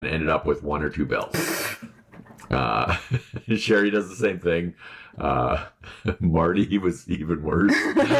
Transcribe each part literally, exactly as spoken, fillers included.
ended up with one or two bells. Uh, Sherry does the same thing. Uh, Marty was even worse.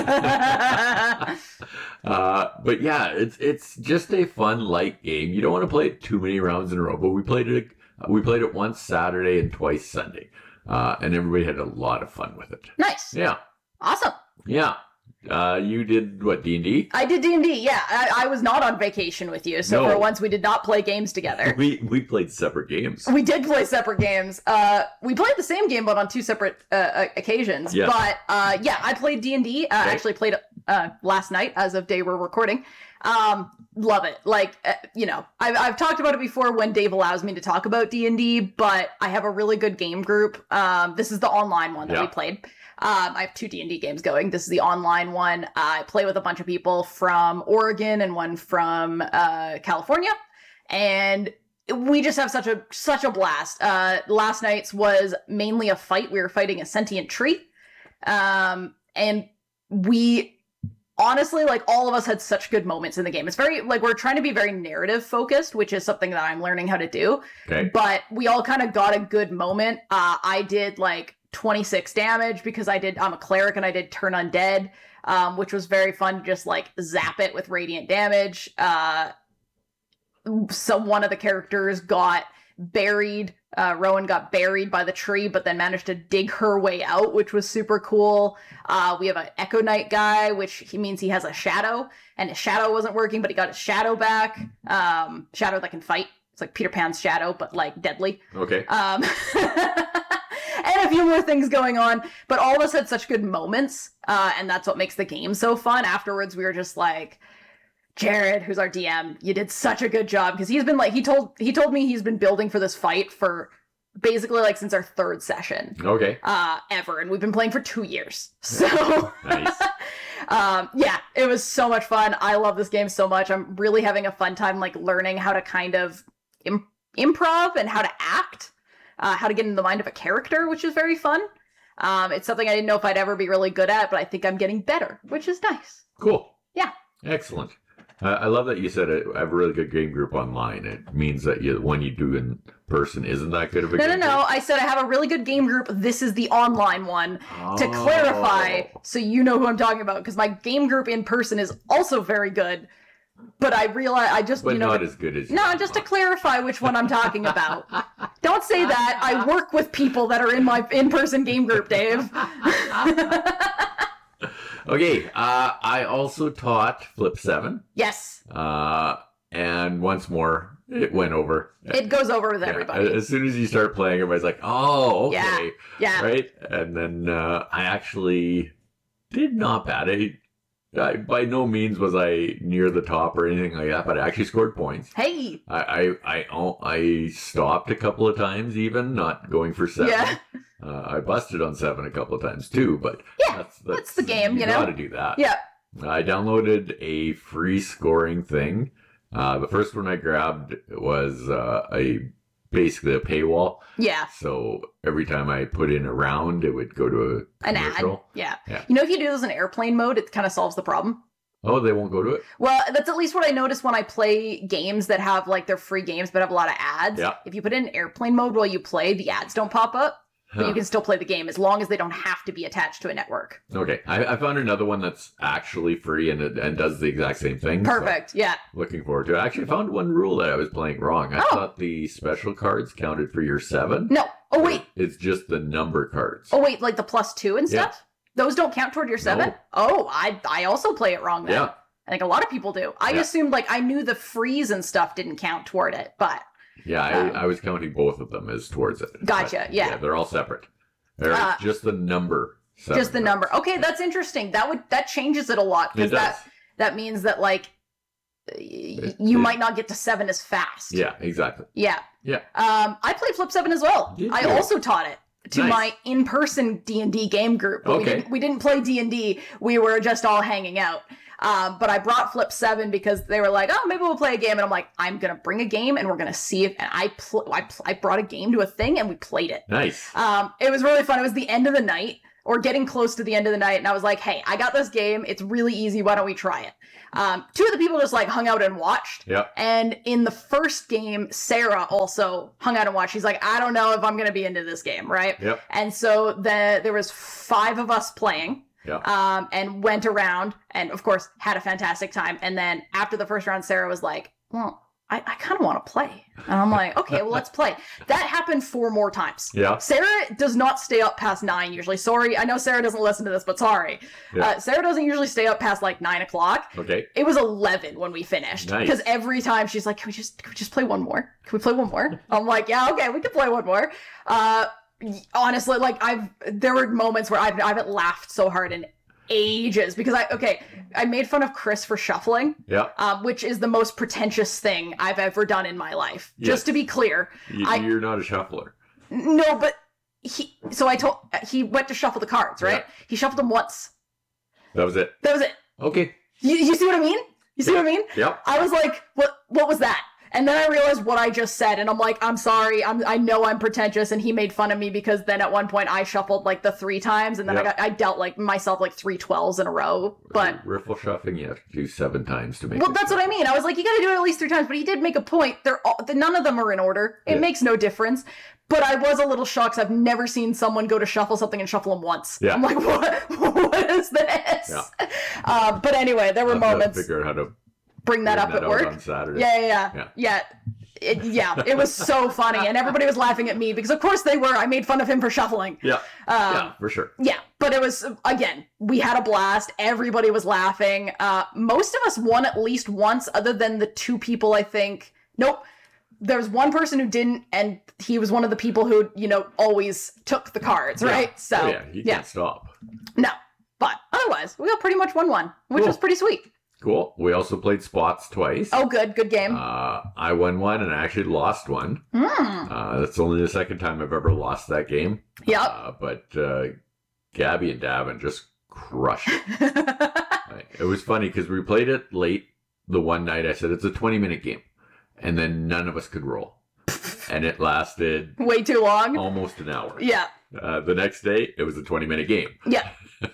uh, but yeah, it's it's just a fun light game. You don't want to play it too many rounds in a row, but we played it. We played it once Saturday and twice Sunday, uh, and everybody had a lot of fun with it. Nice. Yeah. Awesome. Yeah. Uh, you did what, D and D? I did D and D, yeah. I, I was not on vacation with you, so No. for once we did not play games together. We we played separate games. We did play separate games. Uh, we played the same game, but on two separate uh, occasions. Yes. But uh, yeah, I played D and D. Uh, Okay. Actually played it uh, last night, as of day we're recording. Um, love it. Like, uh, you know, I've, I've talked about it before when Dave allows me to talk about D and D, but I have a really good game group. Um, this is the online one that Yeah. we played. Um, I have two D and D games going. This is the online one. I play with a bunch of people from Oregon and one from uh, California. And we just have such a such a blast. Uh, last night's was mainly a fight. We were fighting a sentient tree. Um, and we honestly, like, all of us had such good moments in the game. It's very, like, we're trying to be very narrative focused, which is something that I'm learning how to do. Okay. But we all kind of got a good moment. Uh, I did, like, twenty-six damage because I did, I'm a cleric and I did turn undead, um, which was very fun to just, like, zap it with radiant damage. Uh, so one of the characters got buried. Uh, Rowan got buried by the tree, but then managed to dig her way out, which was super cool. Uh, we have an Echo Knight guy, which he means he has a shadow, and his shadow wasn't working, but he got his shadow back. Um, shadow that can fight. It's like Peter Pan's shadow, but like deadly. Okay. Um, and a few more things going on, but all of us had such good moments, uh, and that's what makes the game so fun. Afterwards, we were just like, Jared, who's our D M, you did such a good job, because he's been like, he told he told me he's been building for this fight for basically like since our third session, Okay. uh, ever, and we've been playing for two years. So, Nice. um, yeah, it was so much fun. I love this game so much. I'm really having a fun time, like, learning how to kind of Im- improv and how to act, uh, how to get in the mind of a character, which is very fun. Um, it's something I didn't know if I'd ever be really good at, but I think I'm getting better, which is nice. Cool. Yeah. Excellent. Uh, I love that you said it, I have a really good game group online. It means that you, when you do in person isn't that good of a No, no, game no. group? I said I have a really good game group. This is the online one. To Oh. clarify, so you know who I'm talking about, because my game group in person is also very good. But I realize, I just, But you know. not as good as you No, are. just to clarify which one I'm talking about. Don't say that. I work with people that are in my in-person game group, Dave. Okay, uh, I also taught Flip seven, Yes. uh, and once more, it went over. It goes over with Yeah, everybody. As soon as you start playing, everybody's like, oh, okay. Yeah. Right? And then uh, I actually did not bad. I, I, by no means was I near the top or anything like that, but I actually scored points. Hey. I, I, I, oh, I stopped a couple of times even, not going for seven. Yeah. Uh, I busted on seven a couple of times too, but Yeah, that's, that's, that's the game, you know? gotta do that. Yeah. I downloaded a free scoring thing. Uh, the first one I grabbed was uh, a basically a paywall. Yeah. So every time I put in a round, it would go to a An ad. commercial. Yeah. Yeah. You know, if you do this in airplane mode, it kind of solves the problem. Oh, they won't go to it? Well, that's at least what I notice when I play games that have, like, they're free games but have a lot of ads. Yeah. If you put it in airplane mode while you play, the ads don't pop up. But Huh. you can still play the game as long as they don't have to be attached to a network. Okay, I, I found another one that's actually free and it, and does the exact same thing. so Perfect. Yeah. looking forward to it. I actually found one rule that I was playing wrong. I Oh. thought the special cards counted for your seven. No. Oh, wait. It's just the number cards. Oh, wait, like the plus two and Yeah. stuff? Those don't count toward your seven? No. Oh, I I also play it wrong then. Yeah. I think a lot of people do. I Yeah. assumed, like, I knew the freeze and stuff didn't count toward it, but Yeah, Um, I, I was counting both of them as towards it. Gotcha, But, yeah. they're all separate. They're Uh, just the number. seven just the cards. number. Okay, that's interesting. That would that changes it a lot It because does. that that means that, like, y- It- you it- might not get to seven as fast. Yeah, exactly. Yeah. Yeah. Um, I played Flip Seven as well. Did I you? also taught it to Nice. my in-person D and D game group. But we Okay. didn't we didn't play D and D. We were just all hanging out. Um, but I brought Flip Seven because they were like, "Oh, maybe we'll play a game." And I'm like, "I'm gonna bring a game, and we're gonna see if." And I pl- I, pl- I brought a game to a thing, and we played it. Nice. Um, it was really fun. It was the end of the night. or getting close to the end of the night, and I was like, hey, I got this game. It's really easy. Why don't we try it? Um, two of the people just like hung out and watched. Yep. And in the first game, Sarah also hung out and watched. She's like, I don't know if I'm going to be into this game, right? Yep. And so the, there was five of us playing. Yeah. Um, and went around and, of course, had a fantastic time. And then after the first round, Sarah was like, well, I, I kind of want to play. And I'm like, okay, well, let's play. That happened four more times. Yeah. Sarah does not stay up past nine usually. Sorry. I know Sarah doesn't listen to this, but sorry. Yeah. Uh, Sarah doesn't usually stay up past like nine o'clock. Okay. It was eleven when we finished. Nice. Because every time she's like, can we just, can we just play one more? Can we play one more? I'm like, yeah, okay, we can play one more. Uh, honestly, like I've, there were moments where I've, I haven't laughed so hard in ages because I okay I made fun of Chris for shuffling, Yeah. um, which is the most pretentious thing I've ever done in my life. Yes. Just to be clear, You, I- you're not a shuffler. no, but he. So I told he went to shuffle the cards, right? Yeah. He shuffled them once. That was it. That was it. Okay. You, you see what I mean? You see what I mean? Yep. I was like, what? What was that? And then I realized what I just said, and I'm like, I'm sorry. I'm. I know I'm pretentious, and he made fun of me because then at one point I shuffled like the three times, and then I Yep. got I dealt like myself like three twelves in a row. But riffle shuffling, you have to do seven times to make. well, it that's what I mean. I was like, you got to do it at least three times. But he did make a point. They're all, the, none of them are in order. It Yeah. makes no difference. But I was a little shocked. 'Cause I've never seen someone go to shuffle something and shuffle them once. Yeah. I'm like, what? What is this? Yeah. Uh, but anyway, there were I'll have to moments. figure out how to Bring that bring up that at out work. on Saturday. Yeah, yeah, yeah. Yeah. Yeah. It, yeah, it was so funny, and everybody was laughing at me because, of course, they were. I made fun of him for shuffling. Yeah. Um, yeah, for sure. Yeah, but it was, again, we had a blast. Everybody was laughing. Uh, most of us won at least once, other than the two people, I think. Nope. There was one person who didn't, and he was one of the people who, you know, always took the cards, right? Yeah. So, Oh, yeah, you yeah. can't stop. No. But otherwise, we all pretty much won one, which Cool. was pretty sweet. Cool. We also played spots twice. Oh, good. Good game. Uh, I won one and I actually lost one. Mm. Uh, that's only the second time I've ever lost that game. Yep. Uh, but uh, Gabby and Davin just crushed it. Like, it was funny because we played it late the one night. I said it's a twenty minute game. And then none of us could roll. And it lasted Way too long. almost an hour. Yeah. Uh, the next day, it was a twenty minute game. Yeah.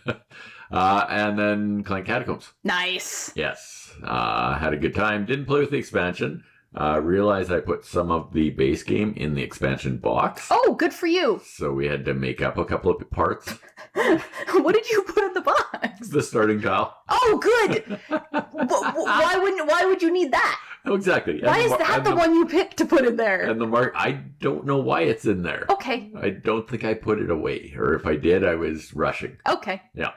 uh, and then Clank Catacombs. Nice. Yes. Uh, had a good time. Didn't play with the expansion. Uh, realized I put some of the base game in the expansion box. Oh, good for you. So we had to make up a couple of parts. What did you put in the box? The starting tile. Oh, good. Wh- wh- why wouldn't? Why would you need that? Oh, exactly. Why And is the, mar- that and the the one you picked to put in there? And the mark, I don't know why it's in there. Okay. I don't think I put it away, or if I did, I was rushing. Okay. Yeah.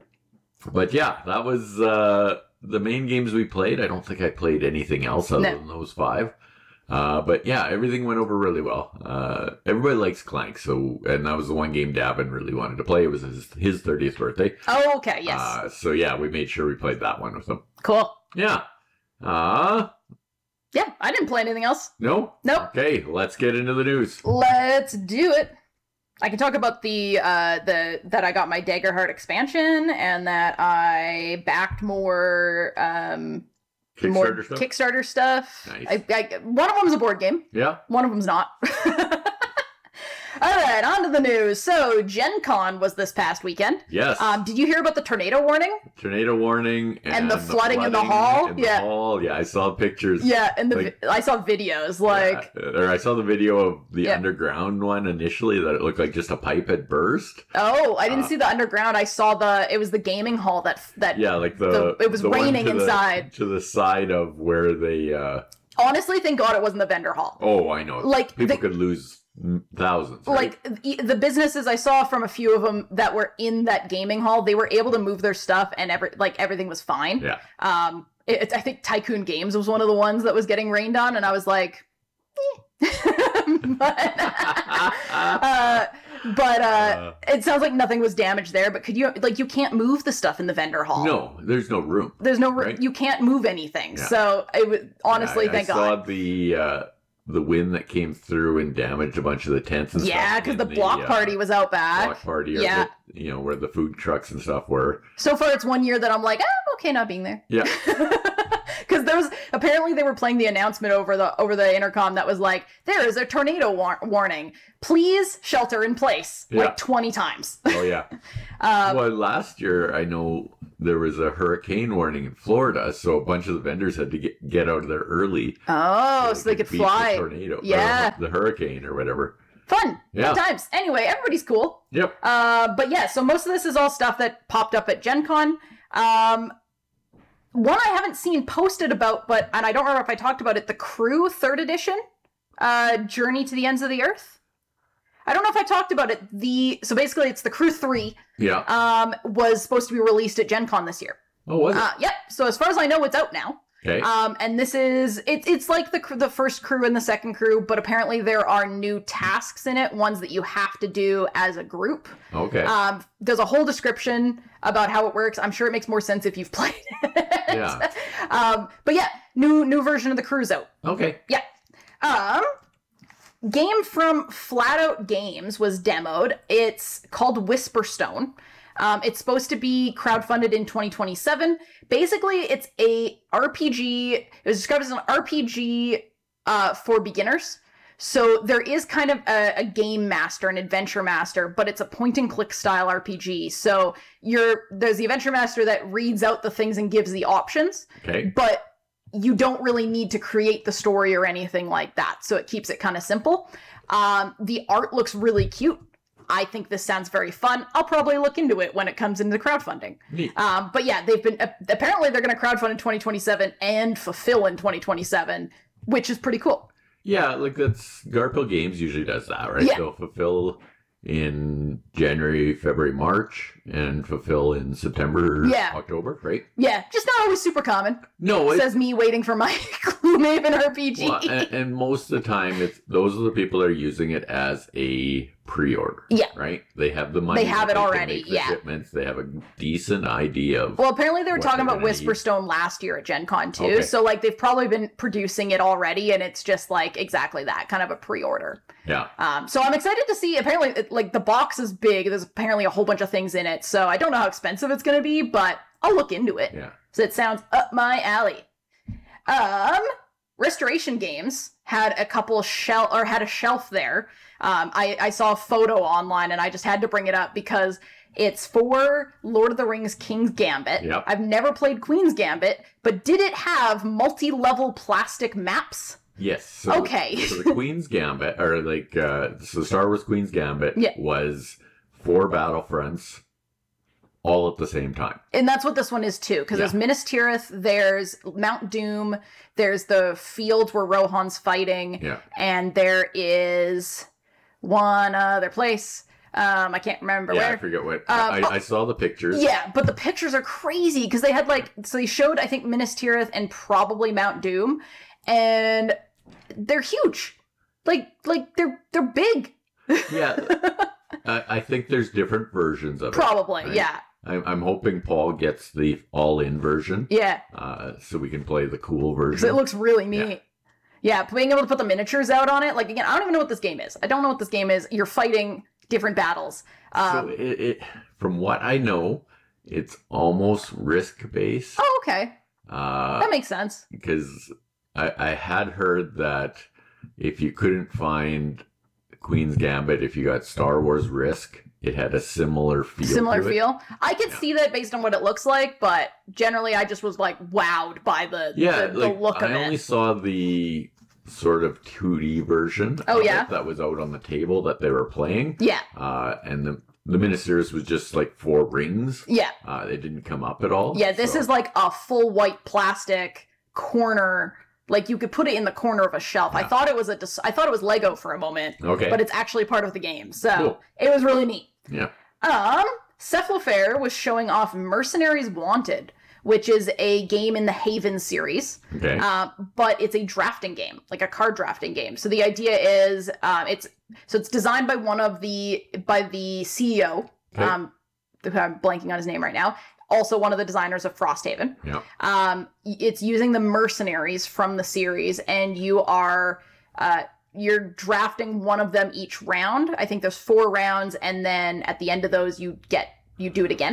But yeah, that was uh, the main games we played. I don't think I played anything else other No. than those five. Uh, but yeah, everything went over really well. Uh, everybody likes Clank, so and that was the one game Davin really wanted to play. It was his his thirtieth birthday. Oh, okay. Yes. Uh, so yeah, we made sure we played that one with him. Cool. Yeah. Uh Yeah, I didn't play anything else. no? Nope. Okay, let's get into the news. Let's do it. I can talk about the uh the that I got my Daggerheart expansion and that I backed more um more Kickstarter stuff? Kickstarter stuff. Nice. I, I, one of them's a board game. Yeah. One of them's not. All right, on to the news. So, Gen Con was this past weekend. Yes. Um, did you hear about the tornado warning? Tornado warning and, And the flooding in the hall? in the Yeah. hall. Yeah, I saw pictures. Yeah, and the Like- vi- I saw videos like Yeah, or I saw the video of the Yeah. underground one initially that it looked like just a pipe had burst. oh, I didn't Uh, see the underground. I saw the it was the gaming hall that that Yeah, like the, The- it was the one raining to the- inside. to the side of where they. Uh, honestly, thank God it wasn't the vendor hall. oh, I know. Like, people the- could lose mm, thousands. Right? Like e- the businesses I saw from a few of them that were in that gaming hall, they were able to move their stuff and every like everything was fine. yeah, Um, it, it's- I think Tycoon Games was one of the ones that was getting rained on, and I was like, eh. but, uh, but uh, Uh, it sounds like nothing was damaged there. But could you like you can't move the stuff in the vendor hall? no, there's no room. There's no room. Right? You can't move anything. Yeah. So it was honestly, I, thank I saw God. the uh, the wind that came through and damaged a bunch of the tents and Yeah, stuff. because in the block uh, party was out back. block party, or Yeah. the, you know, where the food trucks and stuff were. So far, it's one year that I'm like, ah, I'm okay not being there. Yeah. Because there was apparently they were playing the announcement over the over the intercom that was like, there is a tornado war- warning. Please shelter in place, Yeah. like twenty times. Oh yeah. Uh, well, last year I know there was a hurricane warning in Florida, so a bunch of the vendors had to get get out of there early. oh, so they could beat fly. the tornado, Yeah. or the hurricane or whatever. Fun. Yeah. Fun times. Anyway, everybody's cool. Yep. Uh, but yeah, so most of this is all stuff that popped up at Gen Con. Um, one I haven't seen posted about, but, and I don't remember if I talked about it, the Crew third edition, uh, Journey to the Ends of the Earth. I don't know if I talked about it. The, so basically it's the Crew three, Yeah. um, was supposed to be released at Gen Con this year. Oh, was it? Uh, yep. So as far as I know, it's out now. Okay. Um, and this is, it, it's like the cr- the first crew and the second crew, but apparently there are new tasks in it, ones that you have to do as a group. Okay. Um, there's a whole description about how it works. I'm sure it makes more sense if you've played it. Yeah. Um, but yeah, new new version of the crew's out. Okay. Yeah. Um, game from Flat Out Games was demoed. It's called Whisperstone. Um, it's supposed to be crowdfunded in twenty twenty-seven. Basically, it's a R P G. It was described as an R P G uh, for beginners. So there is kind of a, a game master, an adventure master, but it's a point and click style R P G. So you're there's the adventure master that reads out the things and gives the options, Okay. but you don't really need to create the story or anything like that. So it keeps it kind of simple. Um, the art looks really cute. I think this sounds very fun. I'll probably look into it when it comes into crowdfunding. Neat. Um, but yeah, they've been, apparently they're going to crowdfund in twenty twenty-seven and fulfill in twenty twenty-seven, which is pretty cool. Yeah, like that's Garphill Games usually does that, right? Yeah. They'll fulfill in January, February, March, and fulfill in September, Yeah. October, right? Yeah, just not always super common. No, it, Says me waiting for my Gloomhaven R P G. well, and, and most of the time, it's those are the people that are using it as a pre-order. Yeah. Right? They have the money. They have that it can already, make the yeah. Shipments. They have a decent idea of. Well, apparently they were what talking they're about gonna need. Whisperstone last year at Gen Con too. Okay. So like they've probably been producing it already, and it's just like exactly that, kind of a pre-order. Yeah. Um, so I'm excited to see. Apparently, it, like the box is big. There's apparently a whole bunch of things in it. So I don't know how expensive it's going to be, but I'll look into it. Yeah. So it sounds up my alley. Um, Restoration Games had a couple shelf or had a shelf there. Um, I, I saw a photo online and I just had to bring it up because it's for Lord of the Rings King's Gambit. Yep. I've never played Queen's Gambit, but did it have multi-level plastic maps? Yes. So, Okay. so the Queen's Gambit, or like, uh, so Star Wars Queen's Gambit Yeah. was four battlefronts all at the same time. And that's what this one is too, because Yeah. there's Minas Tirith, there's Mount Doom, there's the field where Rohan's fighting, Yeah. and there is one other place. Um, I can't remember Yeah, I where. forget what. Um, I, I saw the pictures. Yeah, but the pictures are crazy because they had like so they showed I think Minas Tirith and probably Mount Doom, and they're huge, like like they're they're big. Yeah. I, I think there's different versions of Probably, it. right? yeah, I'm, I'm hoping Paul gets the all-in version, yeah. uh, so we can play the cool Because version. it looks really neat. Yeah. being able to put the miniatures out on it. Like again, I don't even know what this game is. I don't know what this game is. You're fighting different battles. Um, so it, it, from what I know, it's almost risk-based. oh, okay, Uh, that makes sense. because I, I had heard that if you couldn't find Queen's Gambit, if you got Star Wars Risk, it had a similar feel. Similar to it. feel. I could Yeah. see that based on what it looks like, but generally, I just was like wowed by the Yeah, the, like, the look of I only it. saw the sort of two D version. Oh, of yeah? it that was out on the table that they were playing. Yeah, Uh, and the the ministers was just like four rings. yeah. Uh, they didn't come up at all. Yeah, this so- is like a full white plastic corner. Like you could put it in the corner of a shelf. I Yeah. thought it was a dis- I thought it was Lego for a moment, okay. but it's actually part of the game. So Cool. it was really neat. Yeah. Um, Cephalofair was showing off Mercenaries Wanted, which is a game in the Haven series. Okay. Uh, but it's a drafting game, like a card drafting game. So the idea is, um, it's so it's designed by one of the by the C E O. Okay. Um, who I'm blanking on his name right now. Also, one of the designers of Frosthaven. Yeah. Um, it's using the mercenaries from the series, and you are uh, you're drafting one of them each round. I think there's four rounds, and then at the end of those, you get you do it again.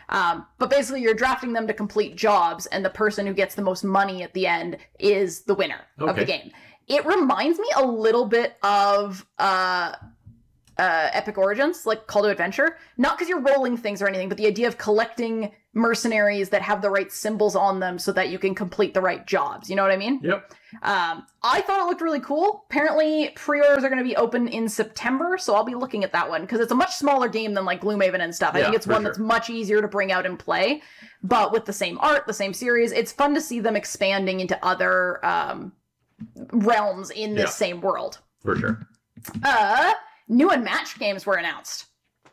Um, but basically, you're drafting them to complete jobs, and the person who gets the most money at the end is the winner of the Okay. game. It reminds me a little bit of uh, uh, Epic Origins, like Call to Adventure. Not because you're rolling things or anything, but the idea of collecting mercenaries that have the right symbols on them so that you can complete the right jobs. You know what I mean? Yep. Um, I thought it looked really cool. Apparently, pre-orders are going to be open in September, so I'll be looking at that one because it's a much smaller game than like Gloomhaven and stuff. I Yeah, think it's for one sure. that's much easier to bring out and play, but with the same art, the same series. It's fun to see them expanding into other um, realms in this Yeah. same world. For sure. Uh, new Unmatched games were announced,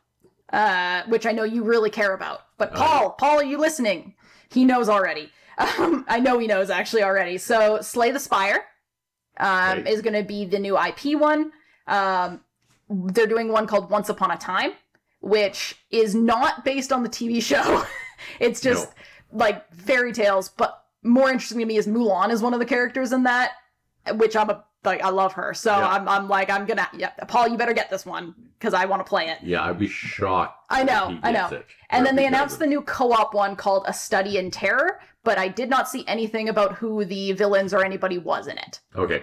uh, which I know you really care about. But Uh, Paul, Paul, are you listening? He knows already. Um, I know he knows actually already. So Slay the Spire um, Right. is going to be the new I P one. Um, they're doing one called Once Upon a Time, which is not based on the T V show. It's just like fairy tales. But more interesting to me is Mulan is one of the characters in that, which I'm a like I love her. So Yeah. I'm I'm like I'm gonna yeah, Paul, you better get this one because I want to play it. Yeah, I'd be shocked. I know, if he I gets know. it. And then Or if they he announced the doesn't. new co-op one called A Study in Terror, but I did not see anything about who the villains or anybody was in it. Okay.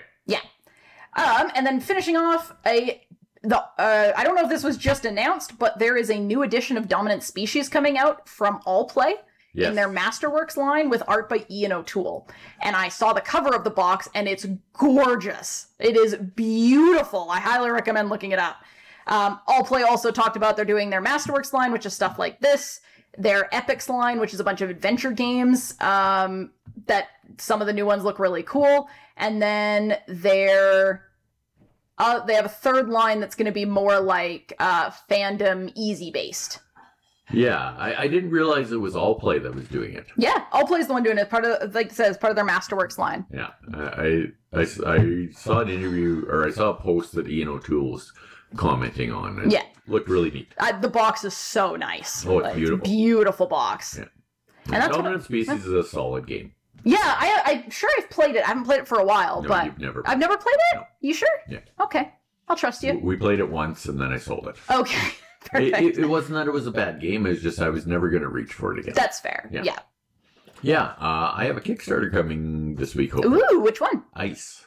Um, and then finishing off a the uh, I don't know if this was just announced, but there is a new edition of Dominant Species coming out from Allplay Yes. in their Masterworks line with art by Ian O'Toole. And I saw the cover of the box, and it's gorgeous. It is beautiful. I highly recommend looking it up. Um, Allplay also talked about they're doing their Masterworks line, which is stuff like this. Their Epics line, which is a bunch of adventure games. Um, that some of the new ones look really cool. And then their uh, they have a third line that's going to be more like uh, fandom easy based. Yeah, I, I didn't realize it was all play that was doing it. Yeah, Allplay's the one doing it. Part of like it says part of their Masterworks line. Yeah, I, I, I, I saw an interview, or I saw a post that Ian O'Toole was commenting on. It Yeah. looked really neat. I, the box is so nice. Oh, it's Like, beautiful. beautiful box. Yeah. And that's what Dominant I- Species is a solid game. Yeah, I, I'm sure I've played it. I haven't played it for a while, No, but you've never. I've never played it. No. You sure? Yeah. Okay, I'll trust you. We played it once and then I sold it. Okay, It, perfect. it, it wasn't that it was a bad game. It was just I was never going to reach for it again. That's fair. Yeah. Yeah. Yeah, uh, I have a Kickstarter coming this week. Hopefully. Ooh, which one? Ice.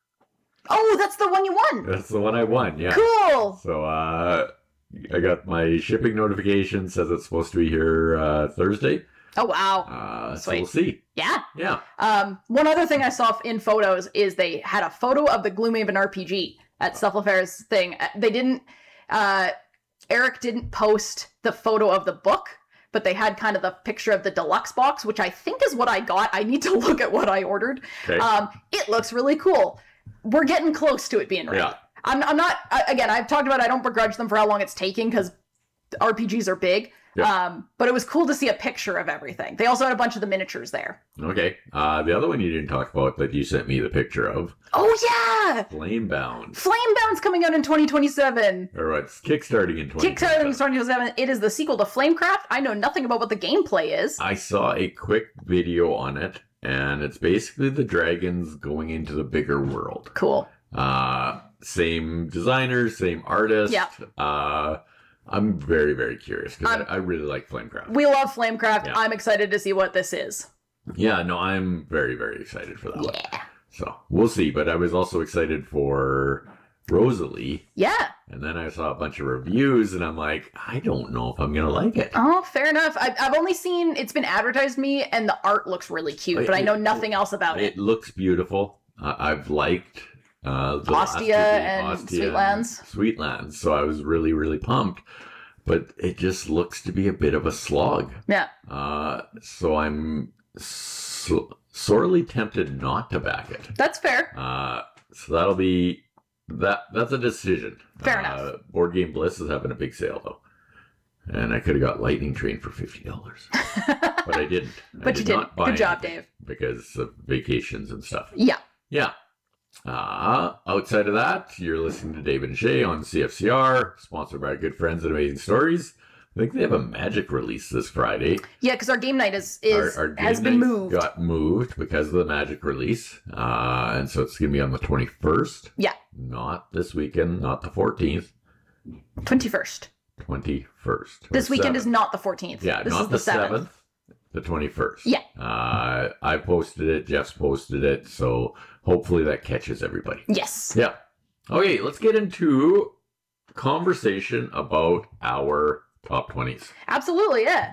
Oh, that's the one you won. That's the one I won. Yeah. Cool. So uh, I got my shipping notification. Says it's supposed to be here uh, Thursday. Oh wow. Uh, so Sweet. we'll see. Yeah. Yeah. Um, one other thing I saw in photos is they had a photo of the Gloomhaven R P G at Stuff Affairs thing. Uh, They didn't. Uh, Eric didn't post the photo of the book, but they had kind of the picture of the deluxe box, which I think is what I got. I need to look at what I ordered. Okay. Um, it looks really cool. We're getting close to it being ready. Yeah. I'm, I'm not, I- again, I've talked about I don't begrudge them for how long it's taking because R P Gs are big. Yeah. Um, but it was cool to see a picture of everything. They also had a bunch of the miniatures there. Okay. Uh, the other one you didn't talk about that you sent me the picture of, Oh, yeah! Flamebound. Flamebound's coming out in twenty twenty-seven. Or it's kickstarting in twenty. Kickstarter in twenty twenty-seven. It is the sequel to Flamecraft. I know nothing about what the gameplay is. I saw a quick video on it, and it's basically the dragons going into the bigger world. Cool. Uh, same designers, same artist. Yeah. Uh, I'm very, very curious because I'm- I, I really like Flamecraft. We love Flamecraft. Yeah. I'm excited to see what this is. Yeah, no, I'm very, very excited for that one. Yeah. So we'll see. But I was also excited for Rosalie, Yeah. and then I saw a bunch of reviews, and I'm like, I don't know if I'm gonna like it. Oh, fair enough. I've, I've only seen it's been advertised to me, and the art looks really cute, It- but I know it- nothing else about it. It looks beautiful. Uh, I've liked uh, the last Ostia two, the and Ostia Sweetlands. Sweetlands. So I was really, really pumped. But it just looks to be a bit of a slog. Yeah. Uh, so I'm so, sorely tempted not to back it. That's fair. Uh, so that'll be that. That's a decision. Fair uh, enough. Board Game Bliss is having a big sale though, and I could have got Lightning Train for fifty dollars, but I didn't. I But you did did. not buy Good job, anything Dave. because of vacations and stuff. Yeah. Yeah. Uh, outside of that, you're listening to David and Shay on C F C R, sponsored by our good friends at Amazing Stories. I think they have a Magic release this Friday. Yeah, because our game night is, is Our- our game has been night moved. Got moved because of the Magic release. Uh, and so it's going to be on the twenty-first. Yeah. Not this weekend, not the fourteenth. twenty-first. twenty-first. This weekend is not the fourteenth. Yeah, this not is the the seventh. seventh, the twenty-first. Yeah. Uh, I posted it, Jeff's posted it, so hopefully that catches everybody. Yes. Yeah. Okay, let's get into conversation about our top twenties. Absolutely, yeah.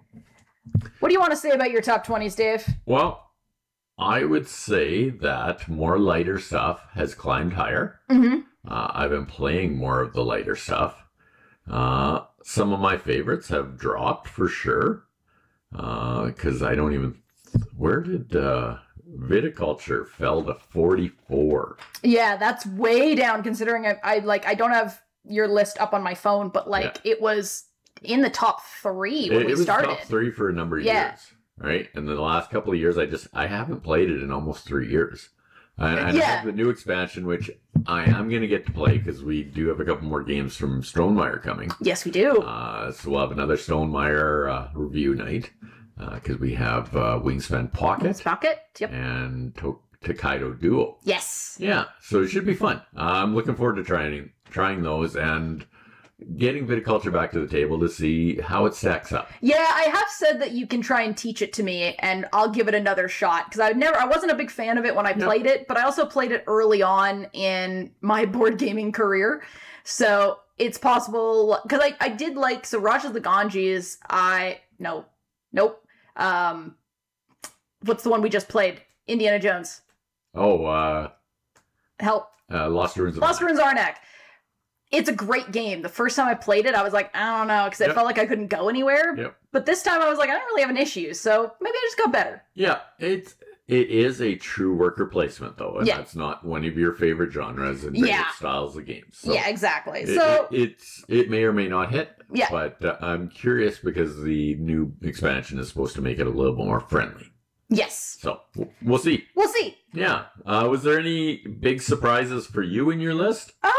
What do you want to say about your top twenties, Dave? Well, I would say that more lighter stuff has climbed higher. Mm-hmm. Uh, I've been playing more of the lighter stuff. Uh, some of my favorites have dropped for sure. Because uh, I don't even... Where did uh, Viticulture fell to forty-four? Yeah, that's way down considering I, I like I don't have your list up on my phone, but like yeah. it was in the top three when it, we it was started. Top three for a number of yeah. years, right? And then the last couple of years, I just I haven't played it in almost three years. And, and yeah. I have the new expansion, which I am going to get to play because we do have a couple more games from Stonemaier coming. Yes, we do. Uh, so we'll have another Stonemaier uh, review night because uh, we have uh, Wingspan Pocket, Pocket, yep, and to- Tokaido Duo. Yes. Yeah, so it should be fun. Uh, I'm looking forward to trying trying those and getting Viticulture back to the table to see how it stacks up. Yeah, I have said that you can try and teach it to me, and I'll give it another shot because I never, I wasn't a big fan of it when I yep. played it, but I also played it early on in my board gaming career, so it's possible because I, I did like so Rajas the Ganges. I no, nope. Um, what's the one we just played? Indiana Jones. Oh, uh, help. Uh, Lost Ruins. Lost Ruins Arnak. It's a great game. The first time I played it, I was like, I don't know, because I yep. felt like I couldn't go anywhere. Yep. But this time I was like, I don't really have an issue, so maybe I just got better. Yeah, it's it is a true worker placement though, and yeah. that's not one of your favorite genres and favorite yeah. styles of games. So yeah, exactly. It, so it, it's it may or may not hit. Yeah. But uh, I'm curious because the new expansion is supposed to make it a little more friendly. Yes. So we'll see. We'll see. Yeah. Uh, was there any big surprises for you in your list? Um.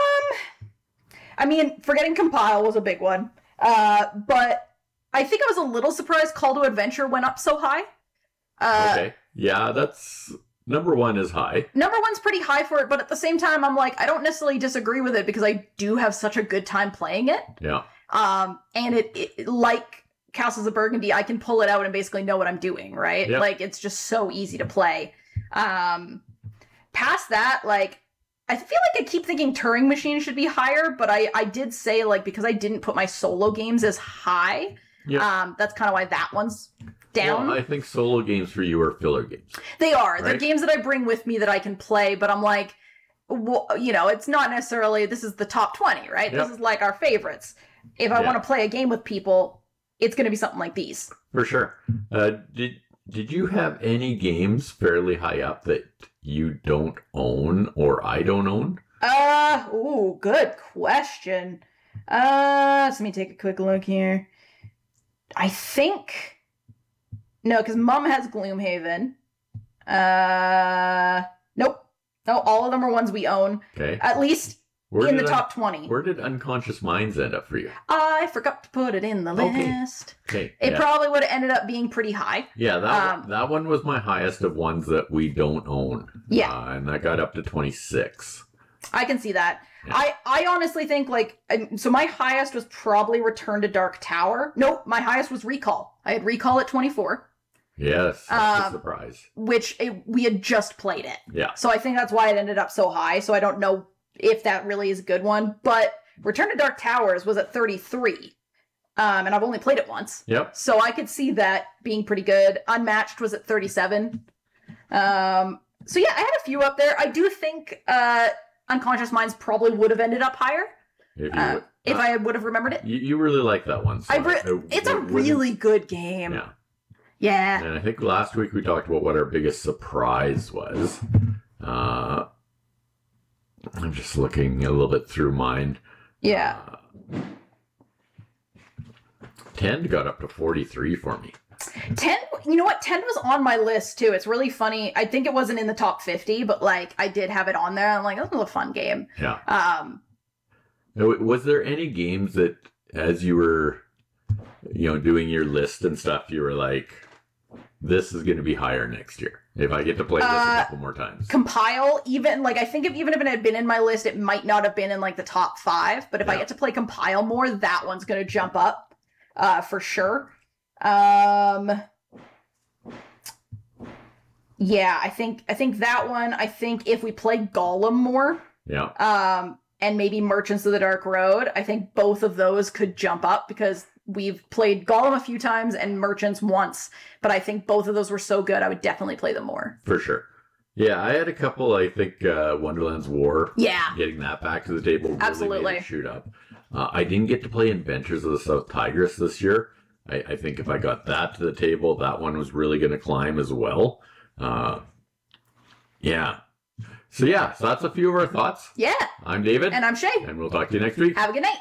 I mean, forgetting Compile was a big one. Uh, but I think I was a little surprised Call to Adventure went up so high. Uh, okay. Yeah, that's... Number one is high. Number one's pretty high for it, but at the same time, I'm like, I don't necessarily disagree with it because I do have such a good time playing it. Yeah. Um, and it, it like Castles of Burgundy, I can pull it out and basically know what I'm doing, right? Yep. Like, it's just so easy to play. Um, past that, like... I feel like I keep thinking Turing Machine should be higher, but I, I did say, like, because I didn't put my solo games as high, yep. um, that's kind of why that one's down. Well, I think solo games for you are filler games. They are. Right? They're games that I bring with me that I can play, but I'm like, well, you know, it's not necessarily, this is the top twenty, right? Yep. This is like our favorites. If I yeah. want to play a game with people, it's going to be something like these. For sure. Uh, did Did you have any games fairly high up that you don't own or I don't own? Uh, ooh, good question. Uh, let me take a quick look here. I think... No, because Mom has Gloomhaven. Uh, nope. No, all of them are ones we own. Okay. At least where in the I, top twenty. Where did Unconscious Minds end up for you? I forgot to put it in the okay. list. Okay. It yeah. probably would have ended up being pretty high. Yeah, that, um, one, that one was my highest of ones that we don't own. Yeah. Uh, and that got up to twenty-six. I can see that. Yeah. I, I honestly think, like, so my highest was probably Return to Dark Tower. Nope, my highest was Recall. I had Recall at twenty-four. Yes, that's um, a surprise. Which it, we had just played it. Yeah. So I think that's why it ended up so high. So I don't know if that really is a good one. But Return to Dark Towers was at thirty-three. Um, and I've only played it once. Yep. So I could see that being pretty good. Unmatched was at thirty-seven. Um, so yeah, I had a few up there. I do think uh, Unconscious Minds probably would have ended up higher. If, you, Uh, if uh, I would have remembered it. You, you really like that one. So I re- it- it's a it wouldn't- really good game. Yeah. Yeah. And I think last week we talked about what our biggest surprise was. Uh, I'm just looking a little bit through mine. Yeah. Uh, ten got up to forty-three for me. ten, you know what? ten was on my list too. It's really funny. I think it wasn't in the top fifty, but like I did have it on there. I'm like, this was a fun game. Yeah. Um, Now, was there any games that, as you were, you know, doing your list and stuff, you were like, this is going to be higher next year if I get to play this Uh, a couple more times. Compile, even like I think if even if it had been in my list, it might not have been in like the top five. But if I Yeah. get to play Compile more, that one's going to jump up uh, for sure. Um, yeah, I think I think that one. I think if we play Gollum more, Yeah. um, and maybe Merchants of the Dark Road, I think both of those could jump up because we've played Gollum a few times and Merchants once, but I think both of those were so good, I would definitely play them more. For sure. Yeah, I had a couple, I think uh, Wonderland's War, Yeah, getting that back to the table really Absolutely. made it shoot up. Uh, I didn't get to play Inventors of the South Tigris this year. I, I think if I got that to the table, that one was really going to climb as well. Uh, yeah. So yeah, so that's a few of our thoughts. yeah. I'm David, And I'm Shay. and we'll talk to you next week. Have a good night.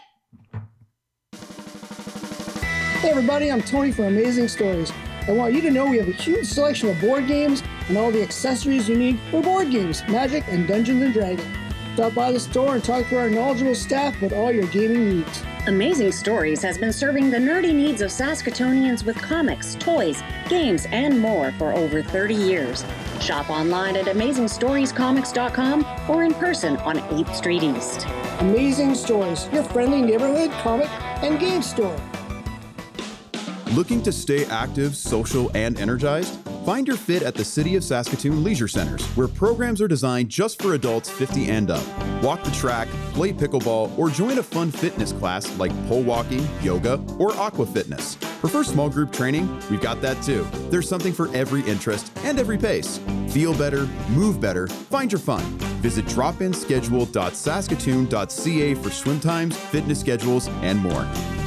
Hey everybody, I'm Tony from Amazing Stories. I want you to know we have a huge selection of board games and all the accessories you need for board games, Magic, and Dungeons and Dragons. Stop by the store and talk to our knowledgeable staff about all your gaming needs. Amazing Stories has been serving the nerdy needs of Saskatoonians with comics, toys, games, and more for over thirty years. Shop online at amazing stories comics dot com or in person on eighth Street East. Amazing Stories, your friendly neighborhood comic and game store. Looking to stay active, social, and energized? Find your fit at the City of Saskatoon Leisure Centers, where programs are designed just for adults fifty and up. Walk the track, play pickleball, or join a fun fitness class like pole walking, yoga, or aqua fitness. Prefer small group training? We've got that too. There's something for every interest and every pace. Feel better, move better, find your fun. Visit drop in schedule dot saskatoon dot c a for swim times, fitness schedules, and more.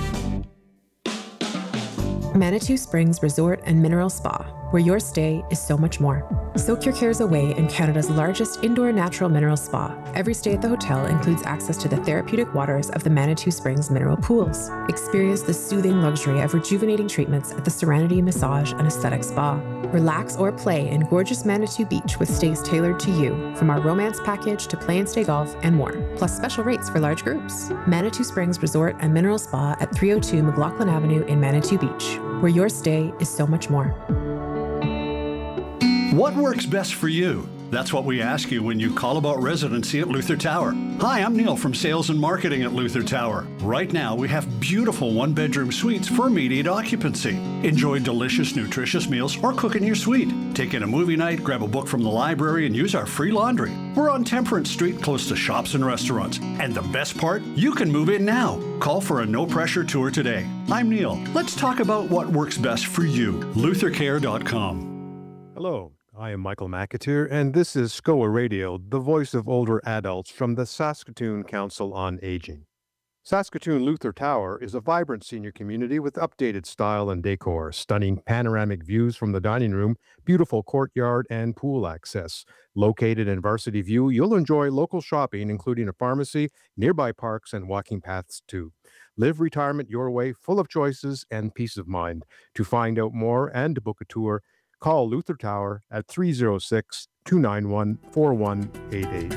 Manitou Springs Resort and Mineral Spa, where your stay is so much more. Soak your cares away in Canada's largest indoor natural mineral spa. Every stay at the hotel includes access to the therapeutic waters of the Manitou Springs mineral pools. Experience the soothing luxury of rejuvenating treatments at the Serenity Massage and Aesthetic Spa. Relax or play in gorgeous Manitou Beach with stays tailored to you, from our romance package to play and stay golf and more, plus special rates for large groups. Manitou Springs Resort and Mineral Spa at three oh two McLaughlin Avenue in Manitou Beach, where your stay is so much more. What works best for you? That's what we ask you when you call about residency at Luther Tower. Hi, I'm Neil from Sales and Marketing at Luther Tower. Right now, we have beautiful one-bedroom suites for immediate occupancy. Enjoy delicious, nutritious meals or cook in your suite. Take in a movie night, grab a book from the library, and use our free laundry. We're on Temperance Street, close to shops and restaurants. And the best part? You can move in now. Call for a no-pressure tour today. I'm Neil. Let's talk about what works best for you. luther care dot com. Hello. I am Michael McAteer, and this is S C O A Radio, the voice of older adults from the Saskatoon Council on Aging. Saskatoon Luther Tower is a vibrant senior community with updated style and decor, stunning panoramic views from the dining room, beautiful courtyard, and pool access. Located in Varsity View, you'll enjoy local shopping, including a pharmacy, nearby parks, and walking paths too. Live retirement your way, full of choices and peace of mind. To find out more and to book a tour, call Luther Tower at three oh six, two nine one, four one eight eight.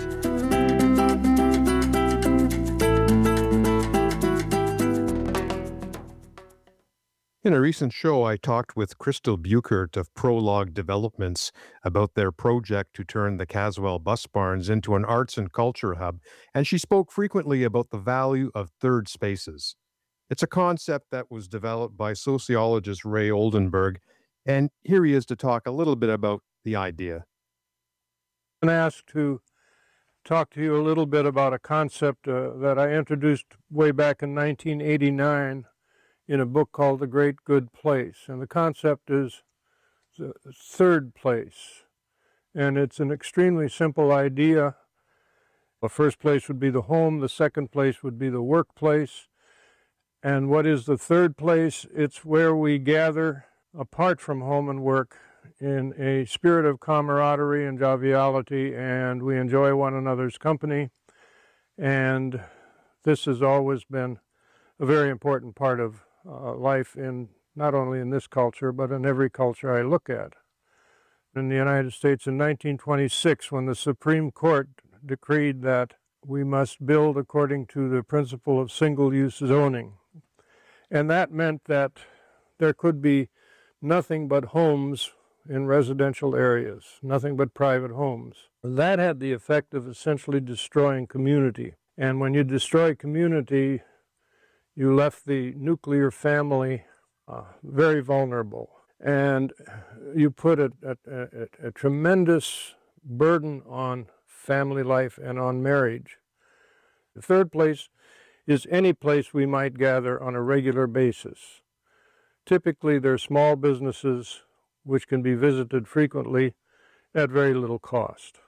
In a recent show, I talked with Crystal Buchert of Prologue Developments about their project to turn the Caswell Bus Barns into an arts and culture hub, and she spoke frequently about the value of third spaces. It's a concept that was developed by sociologist Ray Oldenburg, and here he is to talk a little bit about the idea. I'm asked to talk to you a little bit about a concept uh, that I introduced way back in nineteen eighty-nine in a book called The Great Good Place. And the concept is the third place. And it's an extremely simple idea. The first place would be the home, the second place would be the workplace. And what is the third place? It's where we gather apart from home and work in a spirit of camaraderie and joviality, and we enjoy one another's company. And this has always been a very important part of uh, life, in not only in this culture, but in every culture I look at. In the United States in nineteen twenty-six, when the Supreme Court decreed that we must build according to the principle of single-use zoning. And that meant that there could be nothing but homes in residential areas, nothing but private homes. That had the effect of essentially destroying community. And when you destroy community, you left the nuclear family uh, very vulnerable. And you put a, a, a, a tremendous burden on family life and on marriage. The third place is any place we might gather on a regular basis. Typically, they're small businesses which can be visited frequently at very little cost.